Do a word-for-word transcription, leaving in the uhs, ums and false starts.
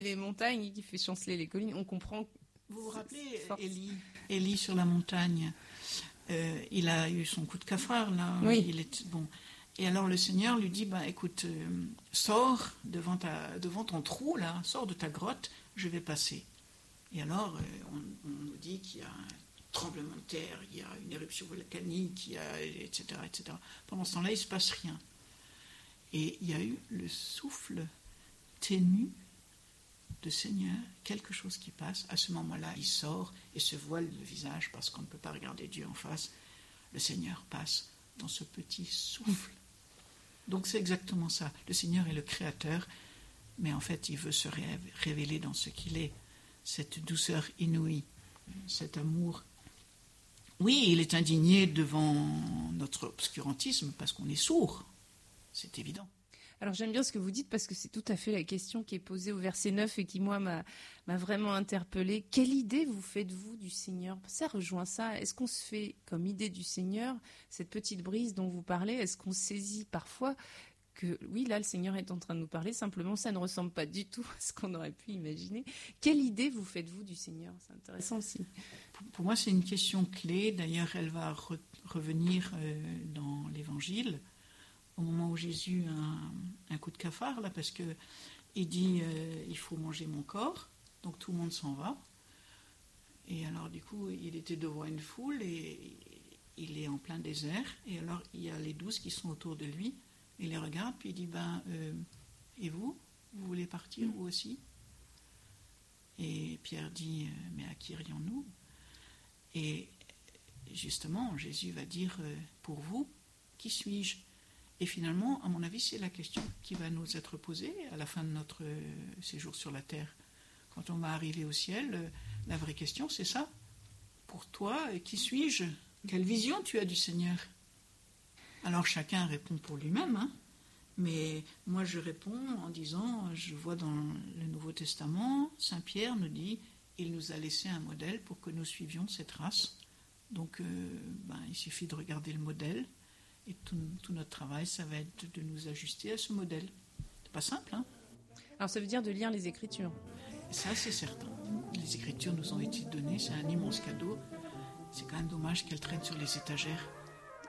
Les montagnes qui fait chanceler les collines, on comprend. Vous vous rappelez Élie, Élie sur la montagne, euh, il a eu son coup de cafard là. Oui. Il est bon. Et alors le Seigneur lui dit, bah écoute, euh, sors devant ta, devant ton trou là, sors de ta grotte, je vais passer. Et alors euh, on, on nous dit qu'il y a un tremblement de terre, il y a une éruption volcanique, il y a et cetera et cetera. Pendant ce temps-là, il se passe rien. Et il y a eu le souffle ténu de Seigneur, quelque chose qui passe. À ce moment-là, il sort et se voile le visage parce qu'on ne peut pas regarder Dieu en face. Le Seigneur passe dans ce petit souffle. Donc c'est exactement ça. Le Seigneur est le Créateur, mais en fait, il veut se révéler dans ce qu'il est. Cette douceur inouïe, cet amour. Oui, il est indigné devant notre obscurantisme parce qu'on est sourd. C'est évident. Alors j'aime bien ce que vous dites parce que c'est tout à fait la question qui est posée au verset neuf et qui, moi, m'a, m'a vraiment interpellée. Quelle idée vous faites-vous du Seigneur ? Ça rejoint ça. Est-ce qu'on se fait comme idée du Seigneur, cette petite brise dont vous parlez ? Est-ce qu'on saisit parfois que, oui, là, le Seigneur est en train de nous parler, simplement ça ne ressemble pas du tout à ce qu'on aurait pu imaginer. Quelle idée vous faites-vous du Seigneur ? C'est intéressant aussi. Pour, pour moi, c'est une question clé. D'ailleurs, elle va re- revenir euh, dans l'Évangile. Au moment où Jésus a un, un coup de cafard, là, parce qu'il dit euh, il faut manger mon corps, donc tout le monde s'en va. Et alors, du coup, il était devant une foule et il est en plein désert. Et alors, il y a les douze qui sont autour de lui. Il les regarde, puis il dit ben, euh, et vous Vous voulez partir, vous aussi ? Et Pierre dit mais à qui irions-nous ? Et justement, Jésus va dire pour vous, qui suis-je ? Et finalement, à mon avis, c'est la question qui va nous être posée à la fin de notre séjour sur la terre. Quand on va arriver au ciel, la vraie question, c'est ça. Pour toi, qui suis-je ? Quelle vision tu as du Seigneur ? Alors chacun répond pour lui-même, hein, mais moi je réponds en disant, je vois dans le Nouveau Testament, Saint Pierre nous dit, il nous a laissé un modèle pour que nous suivions cette trace. Donc euh, ben, il suffit de regarder le modèle. Et tout, tout notre travail, ça va être de nous ajuster à ce modèle. C'est pas simple, hein ? Alors ça veut dire de lire les Écritures. Et ça, c'est certain. Les Écritures nous ont été données, c'est un immense cadeau. C'est quand même dommage qu'elles traînent sur les étagères.